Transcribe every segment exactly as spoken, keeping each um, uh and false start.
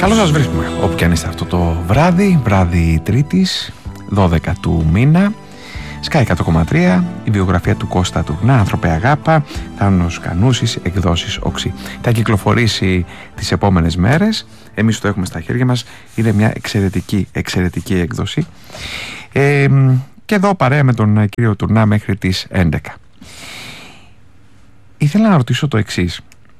Καλώς σας βρίσκουμε όπου και αν είστε αυτό το βράδυ, βράδυ Τρίτης, δώδεκα του μήνα. Sky εκατό κόμμα τρία, η βιογραφία του Κώστα Τουρνά, Άνθρωπε Αγάπα, Θάνος Κανούσης, εκδόσεις Οξύ. Θα κυκλοφορήσει τις επόμενες μέρες, εμείς το έχουμε στα χέρια μας, είναι μια εξαιρετική, εξαιρετική έκδοση. Ε, και εδώ παρέα με τον κύριο Τουρνά μέχρι τις έντεκα. Ήθελα να ρωτήσω το εξής.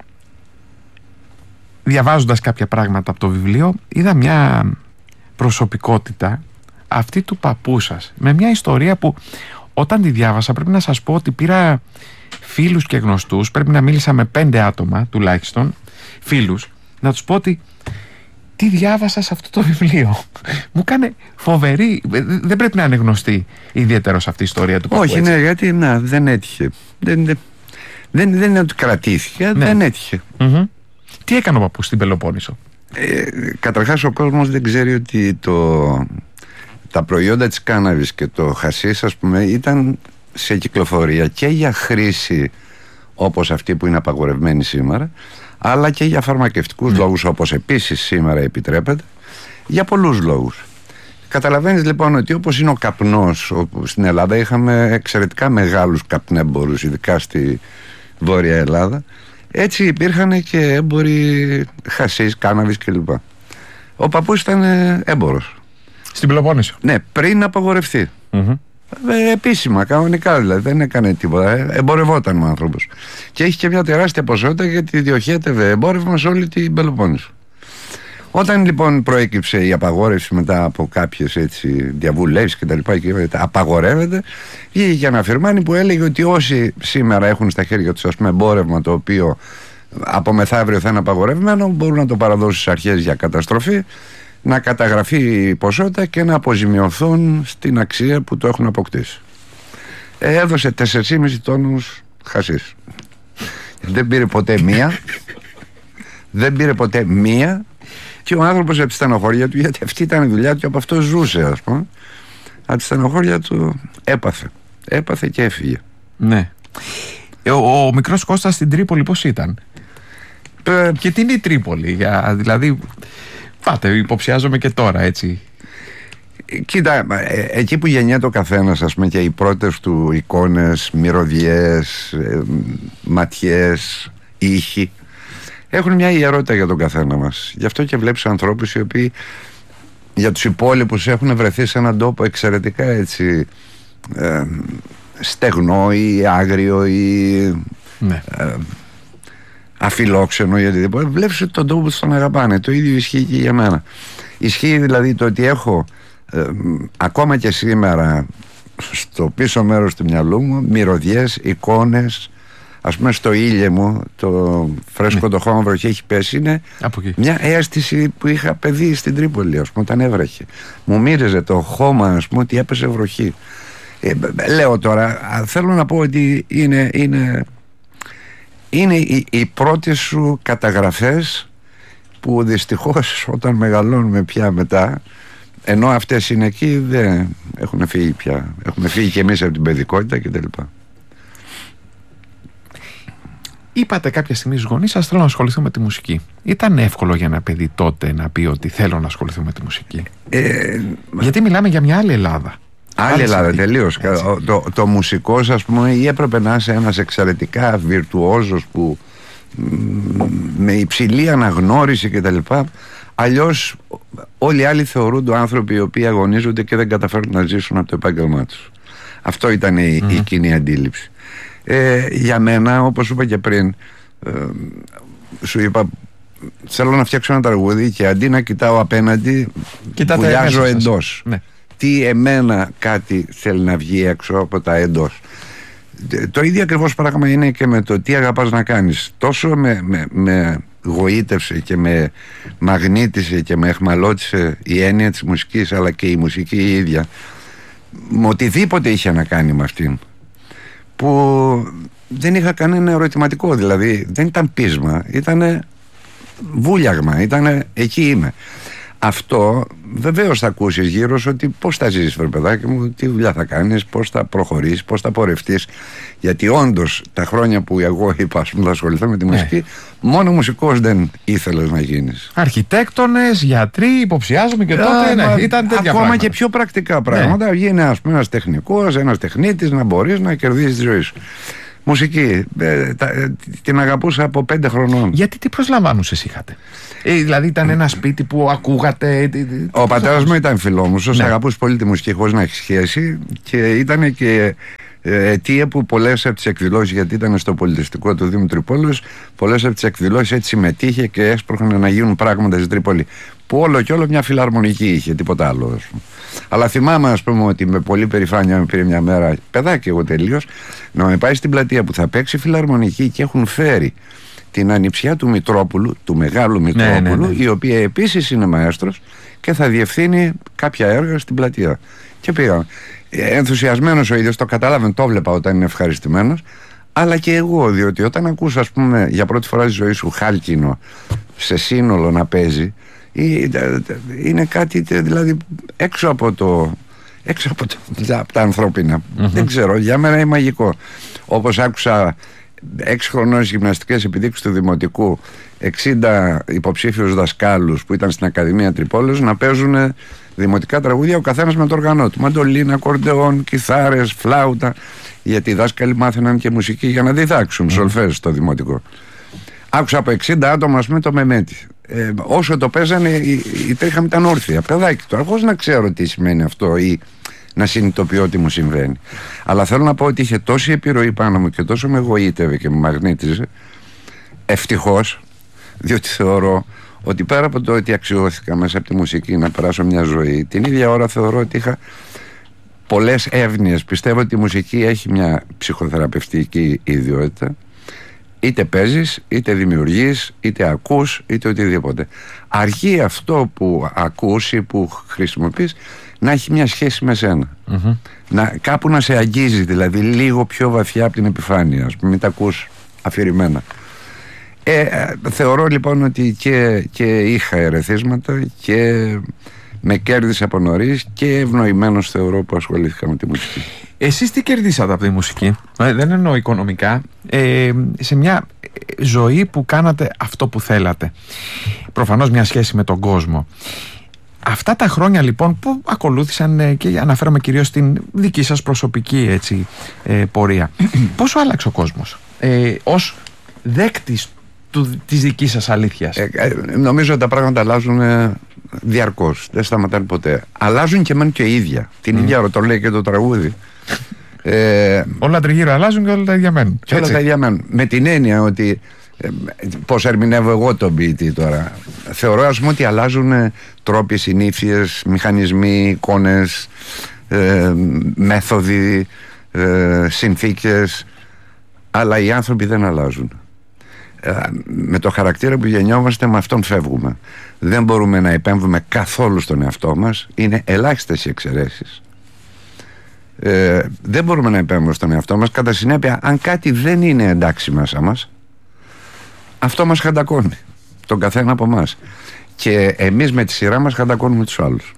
Διαβάζοντας κάποια πράγματα από το βιβλίο, είδα μια προσωπικότητα, αυτή του παππού σας, με μια ιστορία που όταν τη διάβασα πρέπει να σας πω ότι πήρα φίλους και γνωστούς, πρέπει να μίλησα με πέντε άτομα τουλάχιστον, φίλους, να τους πω ότι τι διάβασα σε αυτό το βιβλίο. Μου έκανε φοβερή, δεν πρέπει να είναι γνωστή ιδιαίτερο σε αυτή η ιστορία του παππού. Όχι, ναι, γιατί να, δεν έτυχε. Δεν, δεν, δεν, δεν είναι ότι κρατήθηκε, ναι. δεν έτυχε. Mm-hmm. Τι έκανε ο παππούς στην Πελοπόννησο? Ε, καταρχάς ο κόσμος δεν ξέρει ότι το, τα προϊόντα της κάναβης και το χασίς, ας πούμε, ήταν σε κυκλοφορία και για χρήση όπως αυτή που είναι απαγορευμένη σήμερα, αλλά και για φαρμακευτικούς mm. λόγους, όπως επίσης σήμερα επιτρέπεται, για πολλούς λόγους. Καταλαβαίνεις λοιπόν ότι όπως είναι ο καπνός, όπου στην Ελλάδα είχαμε εξαιρετικά μεγάλους καπνέμπορους, ειδικά στη Βόρεια Ελλάδα, έτσι υπήρχαν και έμποροι χασίς, κάναβης κλπ. Ο παππούς ήταν έμπορος. Στην Πελοπόννησο. Ναι, πριν απαγορευτεί. Mm-hmm. Ε, επίσημα, κανονικά δηλαδή. Δεν έκανε τίποτα. Ε, εμπορευόταν ο άνθρωπος. Και έχει και μια τεράστια ποσότητα γιατί διοχέτευε εμπόρευμα σε όλη την Πελοπόννησο. Όταν λοιπόν προέκυψε η απαγόρευση μετά από κάποιες έτσι διαβουλεύσεις και τα λοιπά, και απαγορεύεται, βγήκε ένα φιρμάνι που έλεγε ότι όσοι σήμερα έχουν στα χέρια τους, ας πούμε, εμπόρευμα το οποίο από μεθαύριο θα είναι απαγορευμένο, μπορούν να το παραδώσουν στις αρχές για καταστροφή, να καταγραφεί η ποσότητα και να αποζημιωθούν στην αξία που το έχουν αποκτήσει. Ε, έδωσε τέσσερις κόμμα πέντε τόνους χασίς. Δεν πήρε ποτέ μία. Δεν πήρε ποτέ μία. Και ο άνθρωπος από τη στενοχώρια του, γιατί αυτή ήταν η δουλειά του και από αυτό ζούσε, ας πούμε, από τη στενοχώρια του έπαθε. Έπαθε και έφυγε. Ναι. Ο, ο μικρός Κώστας στην Τρίπολη πώς ήταν? Ε, και τι είναι η Τρίπολη? Για, δηλαδή, πάτε, υποψιάζομαι και τώρα, έτσι. Κοίτα, ε, εκεί που γεννιέται ο καθένας, ας πούμε, και οι πρώτες του εικόνες, μυρωδιές, ε, ματιές, ήχοι, έχουν μια ιερότητα για τον καθένα μας. Γι' αυτό και βλέπεις ανθρώπους οι οποίοι για τους υπόλοιπους έχουν βρεθεί σε έναν τόπο εξαιρετικά έτσι ε, στεγνό ή άγριο ή ναι. ε, αφιλόξενο ή οτιδήποτε. Βλέπεις ότι τον τόπο τους τον αγαπάνε. Το ίδιο ισχύει και για μένα. Ισχύει δηλαδή το ότι έχω ε, ακόμα και σήμερα στο πίσω μέρος του μυαλού μου μυρωδιές, εικόνες. Ας πούμε στο ήλιο μου το φρέσκο, ναι. το χώμα βροχή έχει πέσει. Είναι μια αίσθηση που είχα παιδί στην Τρίπολη, ας πούμε, όταν έβρεχε. Μου μύριζε το χώμα, ας πούμε, ότι έπεσε βροχή. ε, Λέω τώρα, θέλω να πω ότι είναι Είναι, είναι οι, οι πρώτες σου καταγραφές που δυστυχώς όταν μεγαλώνουμε πια μετά, ενώ αυτές είναι εκεί, δεν έχουν φύγει πια. Έχουμε φύγει και εμείς από την παιδικότητα κτλ. Είπατε κάποια στιγμή στους γονείς σας, θέλω να ασχοληθώ με τη μουσική. Ήταν εύκολο για ένα παιδί τότε να πει ότι θέλω να ασχοληθώ με τη μουσική? Ε, Γιατί μιλάμε για μια άλλη Ελλάδα. Άλλη, άλλη Ελλάδα, τελείως. Το, το, το μουσικός, ας πούμε, ή έπρεπε να είσαι ένας εξαιρετικά βιρτουόζος που με υψηλή αναγνώριση κτλ. Αλλιώς όλοι οι άλλοι θεωρούνται άνθρωποι οι οποίοι αγωνίζονται και δεν καταφέρουν να ζήσουν από το επάγγελμά τους. Αυτό ήταν η, mm. η κοινή αντίληψη. Ε, για μένα, όπως είπα και πριν, ε, σου είπα, θέλω να φτιάξω ένα τραγούδι και αντί να κοιτάω απέναντι, βουλιάζω εντός. Ναι. Τι εμένα κάτι θέλει να βγει έξω από τα εντός. Το ίδιο ακριβώς πράγμα είναι και με το τι αγαπάς να κάνεις. Τόσο με, με, με γοήτευσε και με μαγνήτησε και με εχμαλώτησε η έννοια της μουσικής, αλλά και η μουσική η ίδια, με οτιδήποτε είχε να κάνει με αυτήν, που δεν είχα κανένα ερωτηματικό, δηλαδή δεν ήταν πείσμα, ήταν βούλιαγμα, ήταν εκεί είμαι. αυτό βεβαίως θα ακούσεις γύρω σου ότι πώς θα ζήσεις, βρε παιδάκι μου, τι δουλειά θα κάνεις, πώς θα προχωρήσεις, πώς θα πορευτείς. Γιατί όντως τα χρόνια που εγώ είπα, ας πούμε, θα ασχοληθώ με τη μουσική, ναι, μόνο μουσικός δεν ήθελες να γίνεις. Αρχιτέκτονες, γιατροί, υποψιάζομαι και τότε. Ναι, ήταν τέτοια ακόμα πράγματα. Και πιο πρακτικά πράγματα. Ναι. Γίνει, ας πούμε, ένας τεχνικός, ένας τεχνίτης, να μπορείς να κερδίσεις τη ζωή σου. Μουσική, ε, τα, ε, την αγαπούσα από πέντε χρονών. Γιατί τι προσλαμβάνουσες είχατε? Ε, δηλαδή ήταν ένα σπίτι που ακούγατε? Ο πατέρας μου ήταν φιλόμουσος, ναι, αγαπούσε πολύ τη μουσική χωρίς να έχει σχέση, και ήταν και ε, αιτία που πολλές από τις εκδηλώσεις, γιατί ήταν στο πολιτιστικό του Δήμου Τρυπόλεως, πολλές από τις εκδηλώσεις έτσι συμμετείχε και έσπρωχνε να γίνουν πράγματα στην Τρίπολη. Που όλο και όλο μια φιλαρμονική είχε, τίποτα άλλο. Αλλά θυμάμαι, ας πούμε, ότι με πολύ περηφάνεια με πήρε μια μέρα, παιδάκι εγώ τελείως, να με πάει στην πλατεία που θα παίξει φιλαρμονική, και έχουν φέρει την ανιψιά του Μητρόπουλου, του μεγάλου Μητρόπουλου, ναι, ναι, ναι, η οποία επίσης είναι μαέστρος και θα διευθύνει κάποια έργα στην πλατεία. Και πήγα. Ενθουσιασμένος ο ίδιος, το καταλάβαινε, το βλέπα όταν είναι ευχαριστημένος, αλλά και εγώ, διότι όταν ακούς, ας πούμε, για πρώτη φορά στη ζωή σου Χάλκινο σε σύνολο να παίζει, είναι κάτι δηλαδή έξω από το έξω από, το, από τα ανθρώπινα. Mm-hmm. Δεν ξέρω, για μένα είναι μαγικό. Όπως άκουσα έξι χρονών γυμναστικές επιδείξεις του Δημοτικού, εξήντα υποψήφιους δασκάλους που ήταν στην Ακαδημία Τρυπόλεως να παίζουν δημοτικά τραγούδια, ο καθένας με το οργανό του. Μαντολίνα, κορντεόν, κιθάρες, φλάουτα. Γιατί οι δάσκαλοι μάθαιναν και μουσική για να διδάξουν mm. σολφές στο Δημοτικό. Άκουσα από εξήντα άτομα, ας πούμε, το Μεμέτη. Ε, όσο το παίζανε, η, η τρίχα μου ήταν όρθια. Παιδάκι τώρα, χωρίς να ξέρω τι σημαίνει αυτό ή να συνειδητοποιώ τι μου συμβαίνει. Αλλά θέλω να πω ότι είχε τόση επιρροή πάνω μου και τόσο με εγωίτευε και με μαγνήτιζε. Ευτυχώς, διότι θεωρώ ότι πέρα από το ότι αξιώθηκα μέσα από τη μουσική να περάσω μια ζωή, την ίδια ώρα θεωρώ ότι είχα πολλές εύνοιες. Πιστεύω ότι η μουσική έχει μια ψυχοθεραπευτική ιδιότητα. Είτε παίζεις, είτε δημιουργείς, είτε ακούς, είτε οτιδήποτε. Αρκεί αυτό που ακούς ή που χρησιμοποιείς να έχει μια σχέση με σένα. Mm-hmm. Να, κάπου να σε αγγίζει, δηλαδή λίγο πιο βαθιά από την επιφάνεια. Ας πούμε, μην τα ακούς αφηρημένα. Ε, θεωρώ λοιπόν ότι και, και είχα ερεθίσματα και με κέρδισε από νωρίς, και ευνοημένος θεωρώ που ασχολήθηκα με τη μουσική. Εσείς τι κερδίσατε από τη μουσική? Ε, δεν εννοώ οικονομικά. Ε, σε μια ζωή που κάνατε αυτό που θέλατε. Προφανώς μια σχέση με τον κόσμο. Αυτά τα χρόνια λοιπόν που ακολούθησαν, και αναφέρομαι κυρίως στην δική σας προσωπική έτσι, ε, πορεία, πόσο άλλαξε ο κόσμος ε, ως δέκτης του, της δικής σας αλήθειας? Ε, ε, νομίζω ότι τα πράγματα αλλάζουν ε, διαρκώς, δεν σταματάνε ποτέ. Αλλάζουν και μεν και ίδια. Την mm. ίδια ώρα το λέει και το τραγούδι. ε, όλα τριγύρω αλλάζουν και όλα τα ίδια μένουν. Και όλα τα ίδια μένουν. Με την έννοια ότι ε, πώς ερμηνεύω εγώ τον ποιητή τώρα. Θεωρώ, ας πούμε, ότι αλλάζουν ε, τρόποι, συνήθειες, μηχανισμοί, εικόνες, ε, μέθοδοι, ε, συνθήκες, αλλά οι άνθρωποι δεν αλλάζουν. Ε, με το χαρακτήρα που γεννιόμαστε, με αυτόν φεύγουμε. Δεν μπορούμε να επέμβουμε καθόλου στον εαυτό μας. Είναι ελάχιστες οι εξαιρέσεις. Ε, δεν μπορούμε να επέμβουμε στον εαυτό μας. Κατά συνέπεια, αν κάτι δεν είναι εντάξει μέσα μας, αυτό μας χαντακώνει, τον καθένα από εμάς. Και εμείς με τη σειρά μας χαντακώνουμε τους άλλους.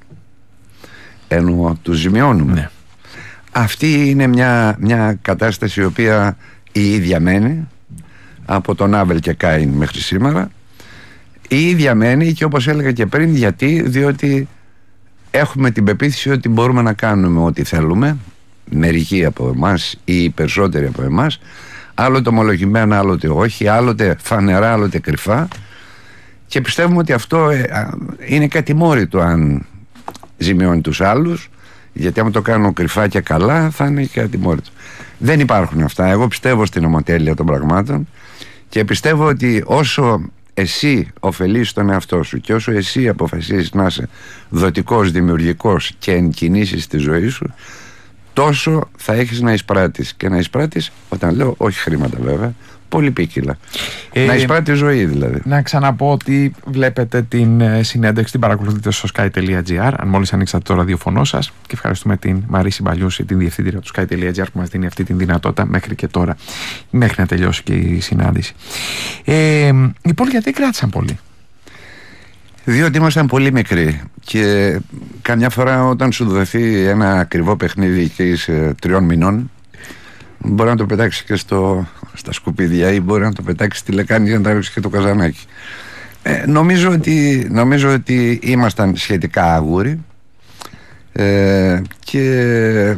Ενώ τους ζημιώνουμε. Ναι. Αυτή είναι μια, μια κατάσταση η οποία η ίδια μένει από τον Άβελ και Κάιν μέχρι σήμερα. Η ίδια μένει, και όπως έλεγα και πριν, γιατί διότι έχουμε την πεποίθηση ότι μπορούμε να κάνουμε ό,τι θέλουμε, μερικοί από εμάς ή οι περισσότεροι από εμάς, άλλοτε ομολογημένα, άλλοτε όχι, άλλοτε φανερά, άλλοτε κρυφά, και πιστεύουμε ότι αυτό είναι κατημόρυτο αν ζημιώνει τους άλλους, γιατί άμα το κάνω κρυφά και καλά θα είναι και κατημόρυτο. Δεν υπάρχουν αυτά. Εγώ πιστεύω στην ομοτέλεια των πραγμάτων, και πιστεύω ότι όσο εσύ ωφελείς τον εαυτό σου και όσο εσύ αποφασίζεις να είσαι δοτικός, δημιουργικός και εν κινήσεις στη ζωή σου, τόσο θα έχεις να εισπράττεις. Και να εισπράττεις, όταν λέω όχι χρήματα βέβαια, πολύ ποικίλα. Ε, να εισπράττεις ζωή δηλαδή. Να ξαναπώ ότι βλέπετε την συνέντευξη, την παρακολουθείτε στο sky τελεία gr, αν μόλις ανοίξατε το ραδιοφωνό σας, και ευχαριστούμε την Μαρίση Μπαλιούση, την διευθύντρια του sky τελεία gr, που μας δίνει αυτή τη δυνατότητα μέχρι και τώρα, μέχρι να τελειώσει και η συνάντηση. Ε, οι Πολυκατοικοί κράτησαν πολύ. Διότι ήμασταν πολύ μικροί και καμιά φορά όταν σου δοθεί ένα ακριβό παιχνίδι και είσαι τριών μηνών, μπορεί να το πετάξει και στο, στα σκουπίδια ή μπορεί να το πετάξει στη λεκάνη για να τραβήξει και το καζανάκι. Ε, νομίζω, ότι, νομίζω ότι ήμασταν σχετικά άγουροι ε, και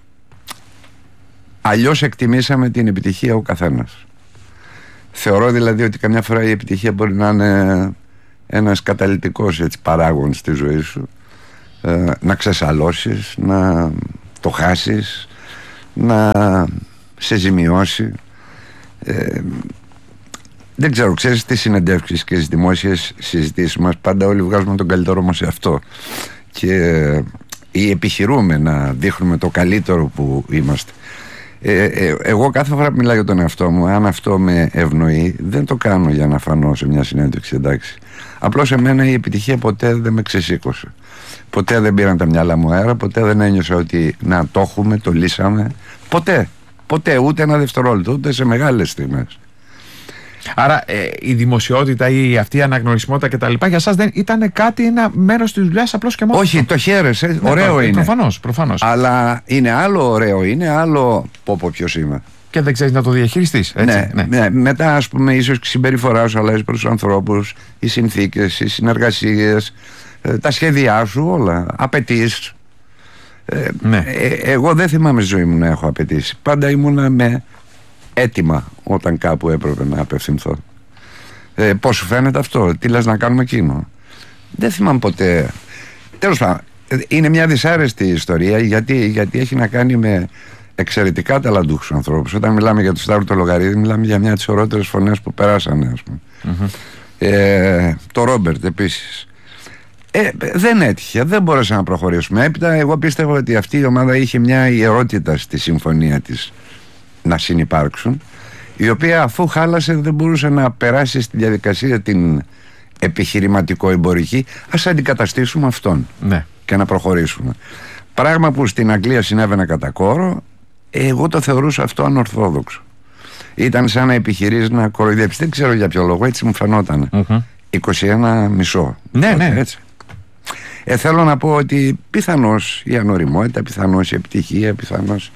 αλλιώς εκτιμήσαμε την επιτυχία ο καθένας. Θεωρώ δηλαδή ότι καμιά φορά η επιτυχία μπορεί να είναι ένας καταλυτικός έτσι, παράγων στη ζωή σου, ε, να ξεσαλώσεις, να το χάσεις, να σε ζημιώσει. ε, δεν ξέρω, ξέρεις, τις συνεντεύξεις και στις δημόσιες συζητήσεις μας πάντα όλοι βγάζουμε τον καλύτερο μας εαυτό και ε, ή επιχειρούμε να δείχνουμε το καλύτερο που είμαστε. Ε, ε, εγώ κάθε φορά που μιλάω για τον εαυτό μου, αν αυτό με ευνοεί, δεν το κάνω για να φανώ σε μια συνέντευξη, εντάξει. Απλώς εμένα η επιτυχία ποτέ δεν με ξεσήκωσε. Ποτέ δεν πήραν τα μυαλά μου αέρα, ποτέ δεν ένιωσα ότι να το έχουμε, το λύσαμε. Ποτέ, ποτέ, ούτε ένα δευτερόλεπτο, ούτε σε μεγάλες στιγμές. Άρα ε, η δημοσιότητα ή αυτή η αναγνωρισιμότητα κτλ. Για σας δεν ήταν κάτι, ένα μέρος της δουλειάς απλώς και μόνο? Όχι, το χαίρεσαι, ναι, ωραίο είναι. Προφανώς, προφανώς. Αλλά είναι άλλο ωραίο, είναι άλλο πω πω ποιος είμαι. Και δεν ξέρεις να το διαχειριστείς, έτσι. Ναι, ναι. ναι. Μετά ας πούμε ίσως η συμπεριφορά σου αλλάζει προς τους ανθρώπους, οι συνθήκες, οι συνεργασίες, τα σχέδιά σου, όλα. Απαιτείς. Ε, ναι. ε, εγώ δεν θυμάμαι στη ζωή μου να έχω απαιτήσει. Πάντα ήμουνα με έτοιμα όταν κάπου έπρεπε να απευθυνθώ. Ε, πώς σου φαίνεται αυτό, τι λες να κάνουμε εκείνο? Δεν θυμάμαι ποτέ. Τέλος πάντων, είναι μια δυσάρεστη ιστορία γιατί, γιατί έχει να κάνει με εξαιρετικά ταλαντούχους ανθρώπους. Όταν μιλάμε για τον Σταύρο το Λογαρίδη, μιλάμε για μια από τις ωραιότερες φωνές που περάσανε, ας πούμε. Mm-hmm. Ε, το Ρόμπερτ επίσης. Ε, δεν έτυχε, δεν μπόρεσα να προχωρήσουμε. Έπειτα εγώ πίστευα ότι αυτή η ομάδα είχε μια ιερότητα στη συμφωνία της να συνυπάρξουν, η οποία αφού χάλασε δεν μπορούσε να περάσει στη διαδικασία την επιχειρηματικό-εμπορική. Ας αντικαταστήσουμε αυτόν, ναι, και να προχωρήσουμε. Πράγμα που στην Αγγλία συνέβαινε κατά κόρο. Εγώ το θεωρούσα αυτό ανορθόδοξο. Ήταν σαν να επιχειρείς να κοροϊδέψεις. Δεν ξέρω για ποιο λόγο, έτσι μου φαινόταν. Mm-hmm. είκοσι ένα μισό. Ναι, ναι. Έτσι. Ε, θέλω να πω ότι πιθανώς η ανοριμότητα, πιθανώς η επιτυχία, πιθανώς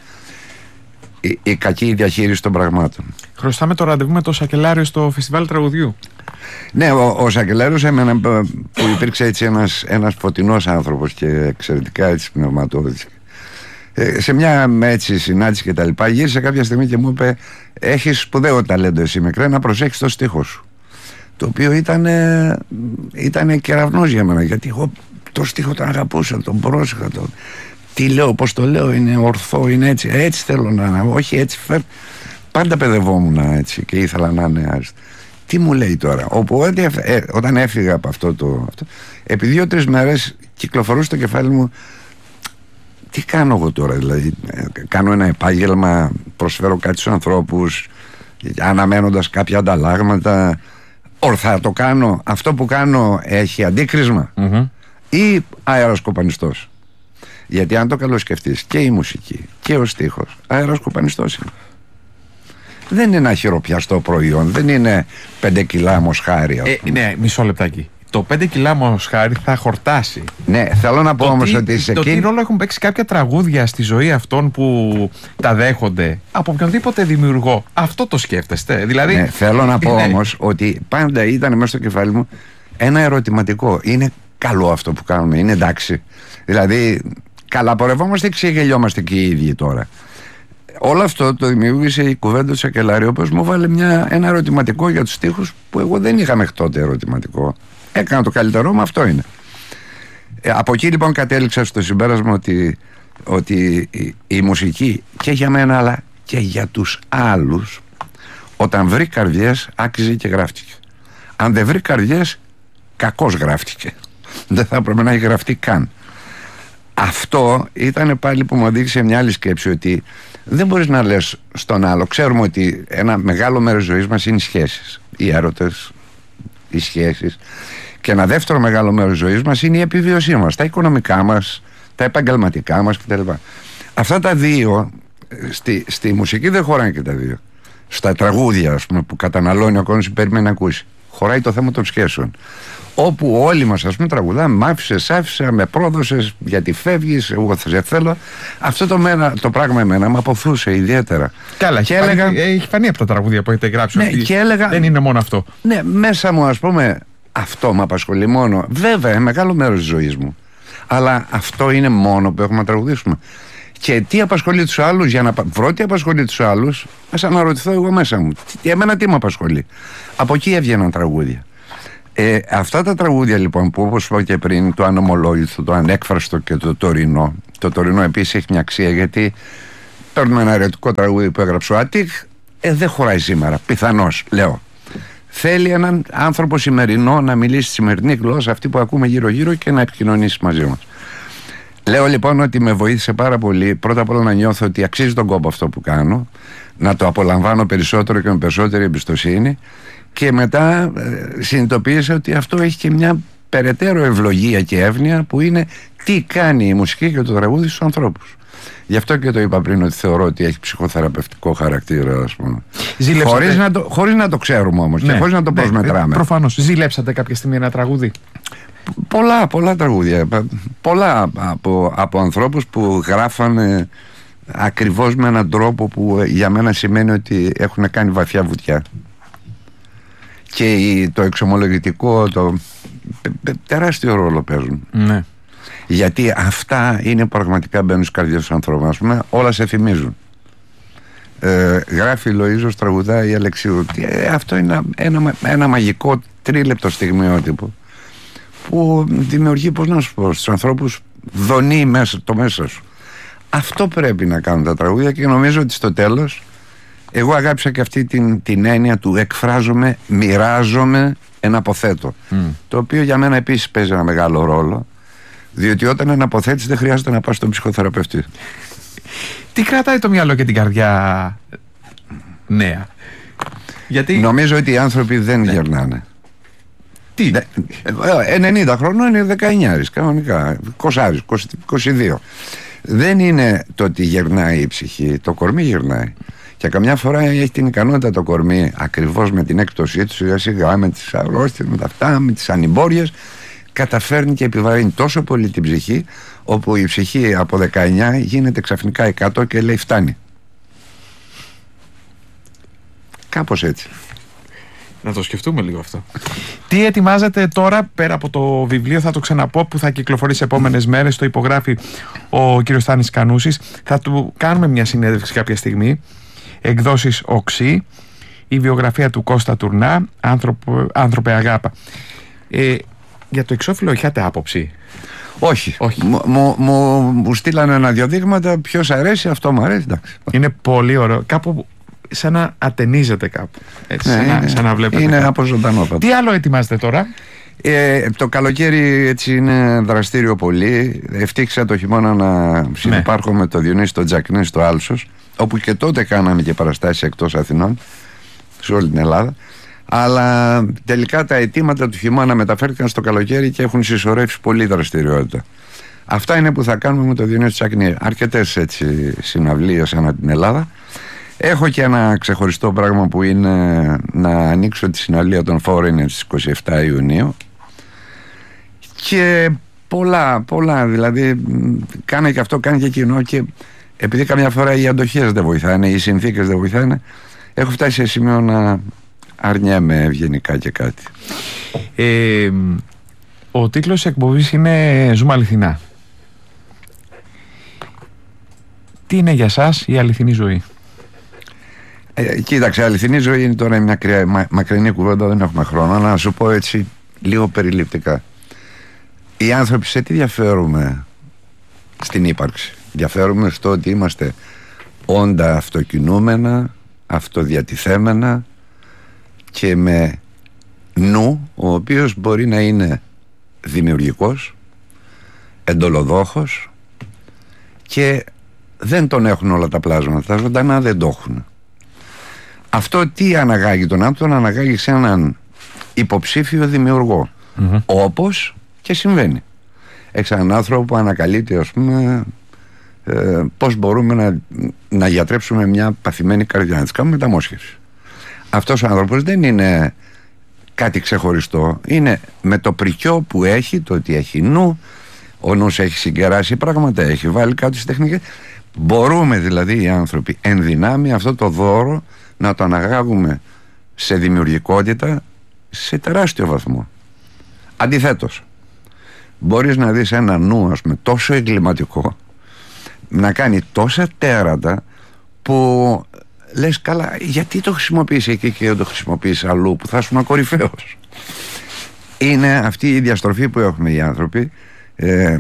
η, η κακή διαχείριση των πραγμάτων. Χρωστάμε το ραντεβού με το Σακελάριο στο Φεστιβάλ Τραγουδιού. Ναι, ο, ο Σακελάριος εμένα, που υπήρξε έτσι ένας, ένας φωτεινός άνθρωπος και εξαιρετικά έτσι πνευματώδης, ε, σε μια έτσι συνάντηση και τα λοιπά, γύρισε κάποια στιγμή και μου είπε: έχεις σπουδαίο ταλέντο εσύ μικρέ, να προσέχεις το στίχο σου. Το οποίο ήταν ήτανε κεραυνός για μένα, γιατί εγώ το στίχο τον αγαπούσα, τον πρόσεχα, τον... τι λέω, πως το λέω, είναι ορθό, είναι έτσι, έτσι θέλω να είναι, όχι έτσι φέρ... πάντα παιδευόμουν έτσι και ήθελα να είναι άριστο. Τι μου λέει τώρα? Οπότε ε, όταν έφυγα από αυτό το αυτό, επί δύο-τρεις μέρες κυκλοφορούσε το κεφάλι μου, τι κάνω εγώ τώρα, δηλαδή ε, κάνω ένα επάγγελμα, προσφέρω κάτι στους ανθρώπους αναμένοντας κάποια ανταλλάγματα, ορθά το κάνω, αυτό που κάνω έχει αντίκρισμα, mm-hmm. ή αεροσκοπανιστός? Γιατί αν το καλοσκεφτείς, και η μουσική και ο στίχος αεροσκοπανιστός είναι. Δεν είναι ένα χειροπιαστό προϊόν, δεν είναι πέντε κιλά μοσχάρι. Ε, ναι, μισό λεπτάκι. Το πέντε κιλά μοσχάρι θα χορτάσει. Ναι, θέλω να πω όμως ότι σε το εκείνη... τι ρόλο έχουν παίξει κάποια τραγούδια στη ζωή αυτών που τα δέχονται από οποιονδήποτε δημιουργό. Αυτό το σκέφτεστε? Δηλαδή... Ναι, θέλω να πω ναι. όμως ότι πάντα ήταν μέσα στο κεφάλι μου ένα ερωτηματικό. Είναι καλό αυτό που κάνουμε, είναι εντάξει? Δηλαδή, καλά πορευόμαστε και ξεγελιόμαστε και οι ίδιοι τώρα? Όλο αυτό το δημιούργησε η κουβέντα του Σακελάριου, όπως μου βάλε μια, ένα ερωτηματικό για τους στίχους που εγώ δεν είχα μέχρι τότε ερωτηματικό. Έκανα το καλύτερό μου, αυτό είναι. Ε, από εκεί λοιπόν κατέληξα στο συμπέρασμα ότι, ότι η, η μουσική και για μένα αλλά και για τους άλλους, όταν βρει καρδιές άξιζε και γράφτηκε. Αν δεν βρει καρδιές, κακώς γράφτηκε. Δεν θα έπρεπε να έχει γραφτεί καν. Αυτό ήταν πάλι που μου οδήγησε μια άλλη σκέψη, ότι δεν μπορείς να λες στον άλλο. Ξέρουμε ότι ένα μεγάλο μέρος ζωής μας είναι οι σχέσεις, οι έρωτες, οι σχέσεις. Και ένα δεύτερο μεγάλο μέρος ζωής μας είναι η επιβίωσή μας, τα οικονομικά μας, τα επαγγελματικά μας κτλ. Αυτά τα δύο στη, στη μουσική δεν χωράνε και τα δύο. Στα τραγούδια, ας πούμε, που καταναλώνει ο κόσμος, περιμένει να ακούσει, Χωράει το θέμα των σχέσεων. Όπου όλοι μας, ας πούμε, τραγουδάμε, μ' άφησες, άφησα, με πρόδωσες, γιατί φεύγεις, εγώ θα σε θέλω. Αυτό το, μένα, το πράγμα εμένα με αποθούσε ιδιαίτερα. Καλά, και έχει, έλεγα, φανεί, έχει φανεί από τα τραγούδια που έχετε γράψει. Ναι, και έλεγα, δεν είναι μόνο αυτό. Ναι, μέσα μου, ας πούμε, αυτό με απασχολεί μόνο. Βέβαια, μεγάλο μέρος της ζωής μου. Αλλά αυτό είναι μόνο που έχουμε να τραγουδήσουμε. Και τι απασχολεί τους άλλους, για να βρω τι απασχολεί τους άλλους, ας αναρωτηθώ εγώ μέσα μου. Τι, εμένα τι με απασχολεί. Από εκεί έβγαιναν τραγούδια. Ε, αυτά τα τραγούδια λοιπόν που, όπως είπα και πριν, το ανομολόγητο, το ανέκφραστο και το τωρινό. Το τωρινό επίσης έχει μια αξία, γιατί παίρνουμε ένα ερωτικό τραγούδι που έγραψε ο Αττικ, ε, δεν χωράει σήμερα. Πιθανώς, λέω. Θέλει έναν άνθρωπο σημερινό να μιλήσει τη σημερινή γλώσσα, αυτή που ακούμε γύρω-γύρω, και να επικοινωνήσει μαζί μας. Λέω λοιπόν ότι με βοήθησε πάρα πολύ, πρώτα απ' όλα να νιώθω ότι αξίζει τον κόπο αυτό που κάνω, να το απολαμβάνω περισσότερο και με περισσότερη εμπιστοσύνη, και μετά ε, συνειδητοποίησα ότι αυτό έχει και μια περαιτέρω ευλογία και εύνοια, που είναι τι κάνει η μουσική και το τραγούδι στους ανθρώπους. Γι' αυτό και το είπα πριν, ότι θεωρώ ότι έχει ψυχοθεραπευτικό χαρακτήρα, ας πούμε. Χωρίς να, το, χωρίς να το ξέρουμε όμως, ναι, και χωρίς να το ναι, προσμετράμε. Προφανώς. Ζηλέψατε κάποια στιγμή ένα τραγούδι? Πολλά, πολλά τραγούδια. Πολλά από, από ανθρώπους που γράφανε ακριβώς με έναν τρόπο που για μένα σημαίνει ότι έχουν κάνει βαθιά βουτιά. Και το εξομολογητικό, το τεράστιο ρόλο παίζουν. Ναι. Γιατί αυτά είναι πραγματικά, μπαίνουν στις καρδιές των ανθρώπων, ας πούμε, όλα σε θυμίζουν. Ε, γράφει Λοΐζος, τραγουδάει η Αλεξίου. Ε, αυτό είναι ένα, ένα, ένα μαγικό τρίλεπτο στιγμιότυπο που δημιουργεί, πώς να σου πω, στους ανθρώπους δονεί μέσα, το μέσα σου. Αυτό πρέπει να κάνουν τα τραγούδια, και νομίζω ότι στο τέλος εγώ αγάπησα και αυτή την, την έννοια του εκφράζομαι, μοιράζομαι, εναποθέτω. Mm. Το οποίο για μένα επίσης παίζει ένα μεγάλο ρόλο, διότι όταν εναποθέτεις δεν χρειάζεται να πας στον ψυχοθεραπευτή. Τι κρατάει το μυαλό και την καρδιά νέα? Γιατί... Νομίζω ότι οι άνθρωποι δεν ναι. γερνάνε. Τι? ενενήντα χρονών είναι δεκαεννιά, κανονικά, είκοσι, είκοσι δύο. Δεν είναι το ότι γερνάει η ψυχή, το κορμί γερνάει. Και καμιά φορά έχει την ικανότητα το κορμί, ακριβώς με την έκπτωσή του, σιγά σιγά, με τις αρρώστιες, με τα αυτά, με τις ανημπόριες, καταφέρνει και επιβαρύνει τόσο πολύ την ψυχή, όπου η ψυχή από δεκαεννιά γίνεται ξαφνικά εκατό και λέει φτάνει. Κάπως έτσι. Να το σκεφτούμε λίγο αυτό. Τι ετοιμάζετε τώρα, πέρα από το βιβλίο, θα το ξαναπώ, που θα κυκλοφορήσει σε επόμενες μέρες, το υπογράφει ο κύριος Θάνης Κανούσης. Θα του κάνουμε μια συνέντευξη κάποια στιγμή. Εκδόσεις Οξύ, η βιογραφία του Κώστα Τουρνά, άνθρωπο, άνθρωπε αγάπα. Ε, για το εξώφυλλο είχατε άποψη? Όχι. Όχι. Μου, μου, μου, μου στείλανε ένα-δυο δείγματα, ποιος αρέσει, αυτό μου αρέσει, εντάξει. Είναι πολύ ωραίο. Κάπου σαν να ατενίζεται κάπου. Έτσι, ναι, σαν, να, σαν να βλέπετε. Είναι από ζωντανό. Τι άλλο ετοιμάζετε τώρα? Ε, το καλοκαίρι έτσι είναι δραστήριο πολύ. Ευτύχησα το χειμώνα να συνεπάρχω ναι. με το Διονύση το Τζακνή στο Άλσος, όπου και τότε κάναμε και παραστάσεις εκτός Αθηνών, σε όλη την Ελλάδα. Αλλά τελικά τα αιτήματα του χειμώνα μεταφέρθηκαν στο καλοκαίρι και έχουν συσσωρεύσει πολλή δραστηριότητα. Αυτά είναι που θα κάνουμε με το Διονύση Τσακνή. Αρκετές έτσι συναυλίες ανά την Ελλάδα. Έχω και ένα ξεχωριστό πράγμα που είναι να ανοίξω τη συναυλία των Foreigners στις είκοσι επτά Ιουνίου. Και πολλά, πολλά, δηλαδή κάνε και αυτό, κάνε και εκείνο, και επειδή καμιά φορά οι αντοχές δεν βοηθάνε, οι συνθήκες δεν βοηθάνε, έχω φτάσει σε σημείο να αρνιέμαι ευγενικά και κάτι. Ε, ο τίτλος της εκπομπής είναι «Ζούμε αληθινά». Τι είναι για σας η αληθινή ζωή? Ε, κοίταξε, αληθινή ζωή είναι τώρα μια κρυα, μα, μακρινή κουβέντα, δεν έχουμε χρόνο. Να σου πω έτσι λίγο περιληπτικά. Οι άνθρωποι σε τι διαφέρουμε στην ύπαρξη? Διαφέρουμε στο ότι είμαστε όντα αυτοκινούμενα, αυτοδιατηθέμενα και με νου, ο οποίος μπορεί να είναι δημιουργικός, εντολοδόχος, και δεν τον έχουν όλα τα πλάσματα. Τα ζωντανά δεν το έχουν. Αυτό τι αναγάγει τον άνθρωπο? Τον αναγάγει σε έναν υποψήφιο δημιουργό. Mm-hmm. Όπως και συμβαίνει. Έχεις έναν άνθρωπο που ανακαλύπτει, ας πούμε, ε, πώς μπορούμε να, να γιατρέψουμε μια παθημένη καρδιά, να της κάνουμε μεταμόσχευση. Αυτός ο άνθρωπος δεν είναι κάτι ξεχωριστό. Είναι με το πρικιό που έχει, το ότι έχει νου, ο νους έχει συγκεράσει πράγματα, έχει βάλει κάτω στις τεχνικές. Μπορούμε δηλαδή οι άνθρωποι εν δυνάμει αυτό το δώρο να το αναγάγουμε σε δημιουργικότητα σε τεράστιο βαθμό. Αντιθέτως, μπορείς να δεις ένα νου, ας πούμε, τόσο εγκληματικό, να κάνει τόσα τέρατα που λες, καλά, γιατί το χρησιμοποιείς εκεί και δεν το χρησιμοποιείς αλλού που θα ήσουν κορυφαίος? Είναι αυτή η διαστροφή που έχουμε οι άνθρωποι, ε,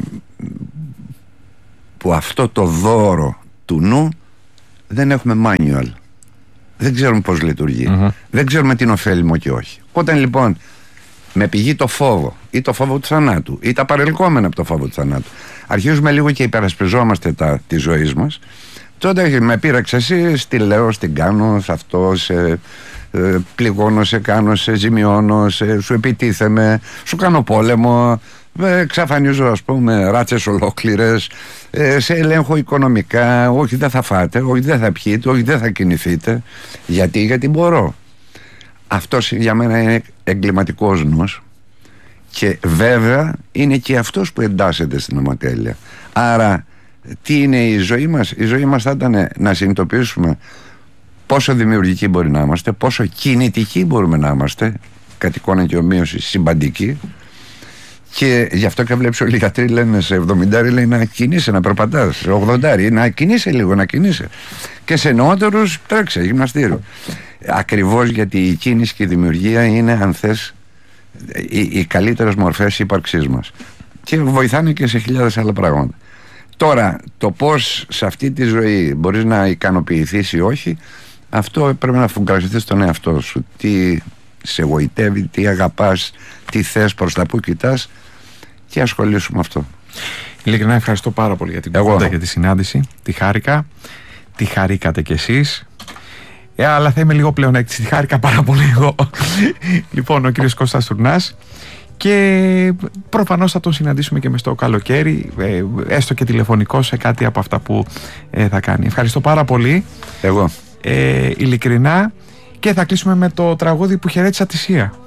που αυτό το δώρο του νου δεν έχουμε manual. Δεν ξέρουμε πώς λειτουργεί. Mm-hmm. Δεν ξέρουμε τι είναι ωφέλιμο και όχι. Όταν λοιπόν με πηγή το φόβο ή το φόβο του θανάτου ή τα παρελκόμενα από το φόβο του θανάτου αρχίζουμε λίγο και υπερασπιζόμαστε τα της ζωής μας, τότε με πείραξε εσύ, στη λέω, στην κάνω, σε αυτό, σε ε, πληγώνω, σε κάνω, σε ζημιώνω, σε, σου επιτίθεμαι, σου κάνω πόλεμο, ε, εξαφανίζω, ας πούμε, ράτσες ολόκληρες, ε, σε ελέγχω οικονομικά, όχι δεν θα φάτε, όχι δεν θα πιείτε, όχι δεν θα κινηθείτε. Γιατί, γιατί μπορώ. Αυτός για μένα είναι εγκληματικός νους και βέβαια είναι και αυτός που εντάσσεται στην οματέλεια. Άρα τι είναι η ζωή μας? Η ζωή μας θα ήταν να συνειδητοποιήσουμε πόσο δημιουργικοί μπορεί να είμαστε, πόσο κινητικοί μπορούμε να είμαστε, κατ' εικόνα και ομοίωση συμπαντικοί. Και γι' αυτό και βλέπεις όλοι οι γιατροί λένε σε εβδομήντα, λέει να κινείσαι, να περπατάς, σε ογδόντα, να κινείσαι λίγο, να κινείσαι. Και σε νεότερους τρέξε γυμναστήριο. Ακριβώς γιατί η κίνηση και η δημιουργία είναι, αν θες, οι, οι καλύτερες μορφές ύπαρξής μας. Και βοηθάνε και σε χιλιάδες άλλα πράγματα. Τώρα, το πώς σε αυτή τη ζωή μπορείς να ικανοποιηθείς ή όχι, αυτό πρέπει να φουγκραστείς στον εαυτό σου. Τι σε εγωιτεύει, τι αγαπάς, τι θες, προς τα που κοιτάς, και ασχολήσου με αυτό. Ειλικρινά ευχαριστώ πάρα πολύ για την κουβέντα, για τη συνάντηση. Τη χάρηκα, τη χαρήκατε κι εσείς. Ε, αλλά θα είμαι λίγο πλέον έκτη, τη χάρηκα πάρα πολύ εγώ. Λοιπόν, ο κύριος Κώστας Τουρνάς. Και προφανώς θα τον συναντήσουμε και μες το καλοκαίρι, ε, έστω και τηλεφωνικό, σε κάτι από αυτά που ε, θα κάνει. Ευχαριστώ πάρα πολύ. Εγώ. Ε, ειλικρινά. Και θα κλείσουμε με το τραγούδι που χαιρέτησα τη Σία.